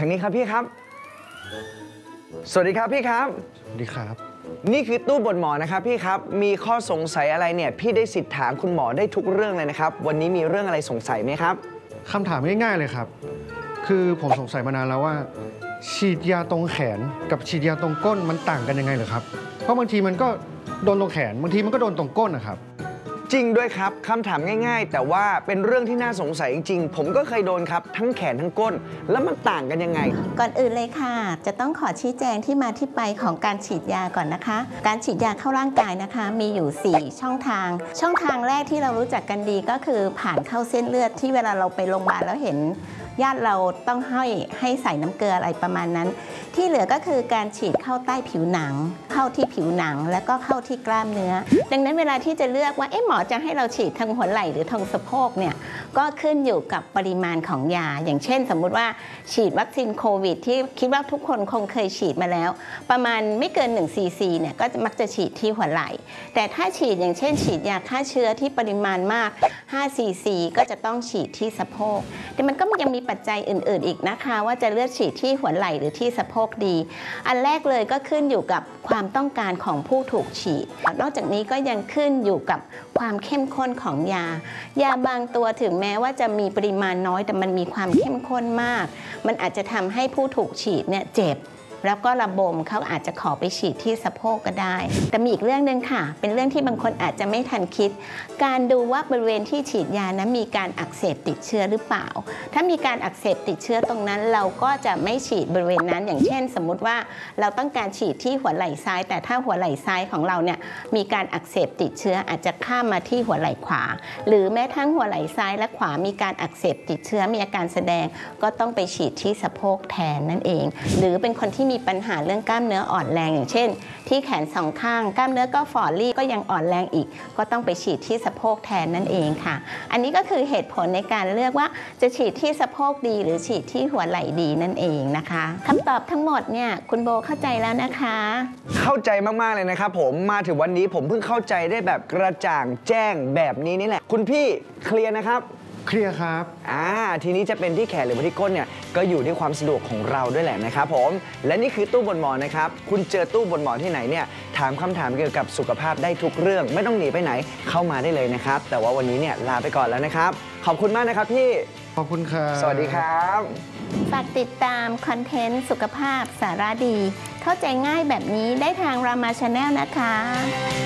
างนี้ครับพี่ครับสวัสดีครับพี่ครับสวัสดีครับนี่คือตู้บ่นหมอนะครับพี่ครับมีข้อสงสัยอะไรเนี่ยพี่ได้สิทธิ์ถามคุณหมอได้ทุกเรื่องเลยนะครับวันนี้มีเรื่องอะไรสงสัยไหมครับคำถามง่ายๆเลยครับคือผมสงสัยมานานแล้วว่าฉีดยาตรงแขนกับฉีดยาตรงก้นมันต่างกันยังไงเหรอครับเพราะบางทีมันก็โดนตรงแขนบางทีมันก็โดนตรงก้นนะครับจริงด้วยครับคำถามง่ายๆแต่ว่าเป็นเรื่องที่น่าสงสัยจริงๆผมก็เคยโดนครับทั้งแขนทั้งก้นแล้วมันต่างกันยังไงก่อนอื่นเลยค่ะจะต้องขอชี้แจงที่มาที่ไปของการฉีดยาก่อนนะคะการฉีดยาเข้าร่างกายนะคะมีอยู่4ช่องทางแรกที่เรารู้จักกันดีก็คือผ่านเข้าเส้นเลือดที่เวลาเราไปโรงพยาบาลแล้วเห็นญาติเราต้องให้ใส่น้ำเกลืออะไรประมาณนั้นที่เหลือก็คือการฉีดเข้าใต้ผิวหนังเข้าที่ผิวหนังแล้วก็เข้าที่กล้ามเนื้อดังนั้นเวลาที่จะเลือกว่าหมอจะให้เราฉีดทางหัวไหล่หรือทางสะโพกเนี่ยก็ขึ้นอยู่กับปริมาณของยาอย่างเช่นสมมุติว่าฉีดวัคซีนโควิดที่คิดว่าทุกคนคงเคยฉีดมาแล้วประมาณไม่เกิน1 ซีซีเนี่ยก็มักจะฉีดที่หัวไหล่แต่ถ้าฉีดอย่างเช่นฉีดยาฆ่าเชื้อที่ปริมาณมาก5 ซีซีก็จะต้องฉีดที่สะโพกแต่มันก็ยังมีปัจจัยอื่นๆอีกนะคะว่าจะเลือกฉีดที่หัวไหล่หรือที่สะโพกดีอันแรกเลยก็ขึ้นอยู่กับความต้องการของผู้ถูกฉีดนอกจากนี้ก็ยังขึ้นอยู่กับความเข้มข้นของยาบางตัวถึงแม้ว่าจะมีปริมาณน้อยแต่มันมีความเข้มข้นมากมันอาจจะทำให้ผู้ถูกฉีดเนี่ยเจ็บแล้วก็ระบมเขาอาจจะขอไปฉีดที่สะโพกก็ได้แต่มีอีกเรื่องนึงค่ะเป็นเรื่องที่บางคนอาจจะไม่ทันคิดการดูว่าบริเวณที่ฉีดยานั้นมีการอักเสบติดเชื้อหรือเปล่าถ้ามีการอักเสบติดเชื้อตรงนั้นเราก็จะไม่ฉีดบริเวณนั้นอย่างเช่นสมมุติว่าเราต้องการฉีดที่หัวไหล่ซ้ายแต่ถ้าหัวไหล่ซ้ายของเราเนี่ยมีการอักเสบติดเชื้ออาจจะข้ามมาที่หัวไหล่ขวาหรือแม้ทั้งหัวไหล่ซ้ายและขวามีการอักเสบติดเชื้อมีอาการแสดงก็ต้องไปฉีดที่สะโพกแทนนั่นเองหรือเป็นคนที่มีปัญหาเรื่องกล้ามเนื้ออ่อนแรงอย่างเช่นที่แขน2 ข้างกล้ามเนื้อก็ฝ่อรี่ก็ยังอ่อนแรงอีกก็ต้องไปฉีดที่สะโพกแทนนั่นเองค่ะอันนี้ก็คือเหตุผลในการเลือกว่าจะฉีดที่สะโพกดีหรือฉีดที่หัวไหล่ดีนั่นเองนะคะคำตอบทั้งหมดเนี่ยคุณโบเข้าใจแล้วนะคะเข้าใจมากๆเลยนะครับผมมาถึงวันนี้ผมเพิ่งเข้าใจได้แบบกระจ่างแจ้งแบบนี้นี่แหละคุณพี่เคลียร์นะครับเคลียร์ครับทีนี้จะเป็นที่แขนหรือว่าที่ก้นเนี่ยก็อยู่ที่ความสะดวกของเราด้วยแหละนะครับผมและนี่คือตู้บ่นหมอนะครับคุณเจอตู้บ่นหมอที่ไหนเนี่ยถามคำถามเกี่ยวกับสุขภาพได้ทุกเรื่องไม่ต้องหนีไปไหนเข้ามาได้เลยนะครับแต่ว่าวันนี้เนี่ยลาไปก่อนแล้วนะครับขอบคุณมากนะครับพี่ขอบคุณครับสวัสดีครับฝากติดตามคอนเทนต์สุขภาพสาระดีเข้าใจง่ายแบบนี้ได้ทางรามาชาแนลนะคะ